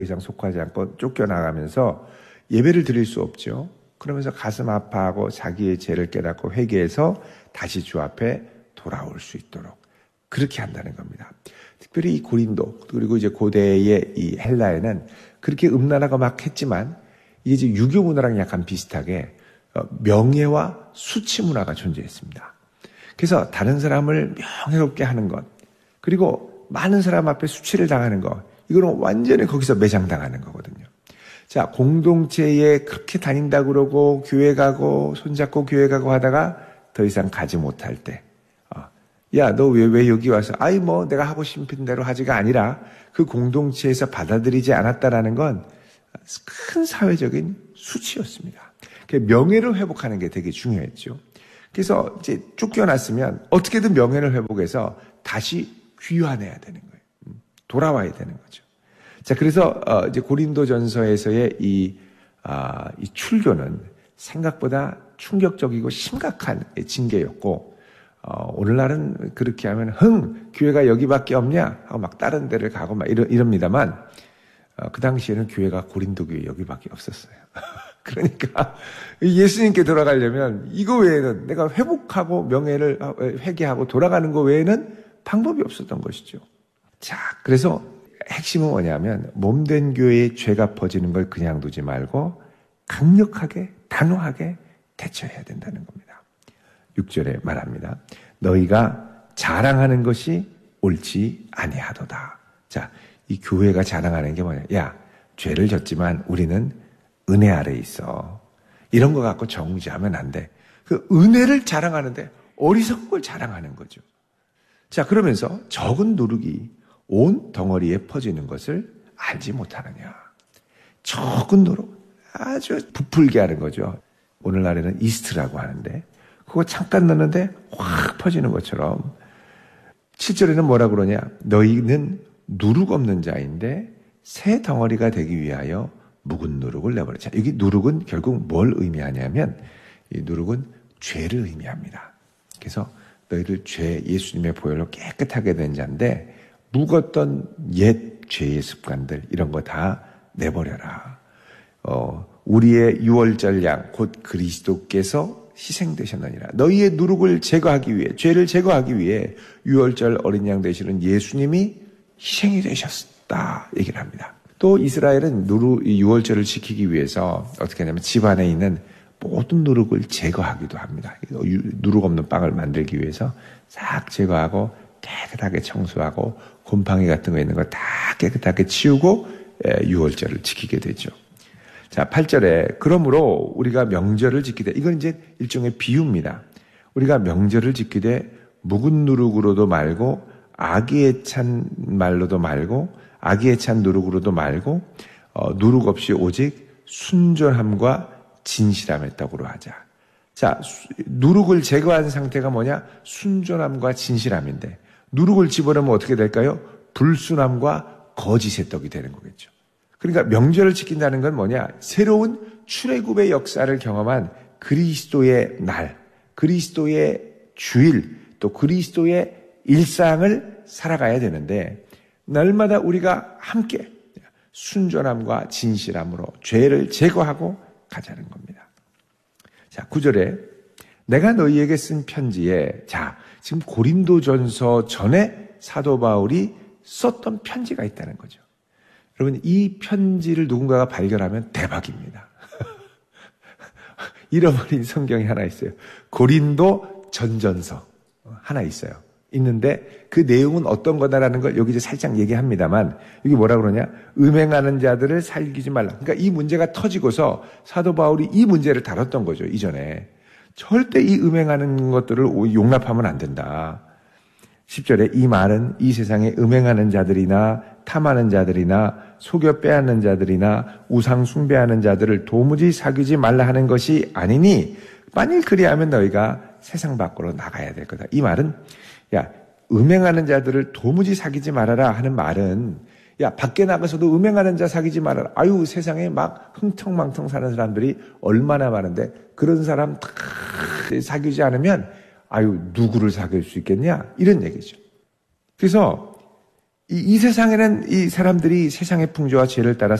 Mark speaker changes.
Speaker 1: 이상 속하지 않고 쫓겨나가면서 예배를 드릴 수 없죠. 그러면서 가슴 아파하고 자기의 죄를 깨닫고 회개해서 다시 주 앞에 돌아올 수 있도록 그렇게 한다는 겁니다. 특별히 이 고린도 그리고 이제 고대의 이 헬라에는 그렇게 음란하고 막 했지만 이게 이제 유교 문화랑 약간 비슷하게 명예와 수치 문화가 존재했습니다. 그래서 다른 사람을 명예롭게 하는 것 그리고 많은 사람 앞에 수치를 당하는 것 이거는 완전히 거기서 매장당하는 거거든요. 자, 공동체에 그렇게 다닌다 그러고 교회 가고 손잡고 교회 가고 하다가 더 이상 가지 못할 때 야, 너 왜 여기 와서 뭐 내가 하고 싶은 대로 하지가 아니라 그 공동체에서 받아들이지 않았다라는 건 큰 사회적인 수치였습니다. 명예를 회복하는 게 되게 중요했죠. 그래서 이제 쫓겨났으면 어떻게든 명예를 회복해서 다시 귀환해야 되는 거예요. 돌아와야 되는 거죠. 자, 그래서 이제 고린도전서에서의 이 출교는 생각보다 충격적이고 심각한 징계였고, 오늘날은 그렇게 하면 교회가 여기밖에 없냐 하고 막 다른 데를 가고 막 이럽니다만, 그 당시에는 교회가 고린도 교회 여기밖에 없었어요. 그러니까 예수님께 돌아가려면 이거 외에는 내가 회복하고 명예를 회개하고 돌아가는 거 외에는 방법이 없었던 것이죠. 자, 그래서 핵심은 뭐냐면 몸된 교회의 죄가 퍼지는 걸 그냥 두지 말고 강력하게 단호하게 대처해야 된다는 겁니다. 6절에 말합니다. 너희가 자랑하는 것이 옳지 아니하도다. 자, 이 교회가 자랑하는 게 뭐냐? 야, 죄를 졌지만 우리는 은혜 아래에 있어. 이런 거 갖고 정죄하면 안 돼. 그 은혜를 자랑하는데 어리석은 걸 자랑하는 거죠. 자, 그러면서 적은 누룩이 온 덩어리에 퍼지는 것을 알지 못하느냐. 적은 누룩, 아주 부풀게 하는 거죠. 오늘날에는 이스트라고 하는데 그거 잠깐 넣는데 확 퍼지는 것처럼 7절에는 뭐라 그러냐. 너희는 누룩 없는 자인데 새 덩어리가 되기 위하여 묵은 누룩을 내버려. 자, 여기 누룩은 결국 뭘 의미하냐면 이 누룩은 죄를 의미합니다. 그래서 너희들 예수님의 보혈로 깨끗하게 된 자인데 묵었던 옛 죄의 습관들 이런 거 다 내버려라. 우리의 유월절 양 곧 그리스도께서 희생되셨느니라. 너희의 누룩을 제거하기 위해 죄를 제거하기 위해 유월절 어린 양 되시는 예수님이 희생이 되셨다 얘기를 합니다. 또 이스라엘은 유월절을 지키기 위해서 어떻게 하냐면 집안에 있는 모든 누룩을 제거하기도 합니다. 누룩 없는 빵을 만들기 위해서 싹 제거하고 깨끗하게 청소하고 곰팡이 같은 거 있는 거 다 깨끗하게 치우고 유월절을 지키게 되죠. 자, 8절에 그러므로 우리가 명절을 지키되 이건 이제 일종의 비유입니다. 우리가 명절을 지키되 묵은 누룩으로도 말고 악의에 찬 말로도 말고 악의에 찬 누룩으로도 말고 누룩 없이 오직 순전함과 진실함에 떡으로 하자. 자, 누룩을 제거한 상태가 뭐냐? 순전함과 진실함인데 누룩을 집어넣으면 어떻게 될까요? 불순함과 거짓의 떡이 되는 거겠죠. 그러니까 명절을 지킨다는 건 뭐냐? 새로운 출애굽의 역사를 경험한 그리스도의 날, 그리스도의 주일, 또 그리스도의 일상을 살아가야 되는데 날마다 우리가 함께 순전함과 진실함으로 죄를 제거하고 가자는 겁니다. 자, 9절에 내가 너희에게 쓴 편지에 자, 지금 고린도전서 전에 사도 바울이 썼던 편지가 있다는 거죠. 여러분, 이 편지를 누군가가 발견하면 대박입니다. 잃어버린 성경이 하나 있어요. 고린도 전전서 하나 있어요. 있는데 그 내용은 어떤 거다라는 걸 여기 이제 살짝 얘기합니다만 여기 뭐라 그러냐? 음행하는 자들을 살기지 말라. 그러니까 이 문제가 터지고서 사도 바울이 이 문제를 다뤘던 거죠. 이전에. 절대 이 음행하는 것들을 용납하면 안 된다. 10절에 이 말은 이 세상에 음행하는 자들이나 탐하는 자들이나 속여 빼앗는 자들이나 우상 숭배하는 자들을 도무지 사귀지 말라 하는 것이 아니니 만일 그리하면 너희가 세상 밖으로 나가야 될 거다. 이 말은 야, 음행하는 자들을 도무지 사귀지 말아라 하는 말은 야, 밖에 나가서도 음행하는 자 사귀지 말아라. 아유, 세상에 막 흥청망청 사는 사람들이 얼마나 많은데 그런 사람 다 사귀지 않으면 아유, 누구를 사귈 수 있겠냐? 이런 얘기죠. 그래서 이 세상에는 이 사람들이 세상의 풍조와 죄를 따라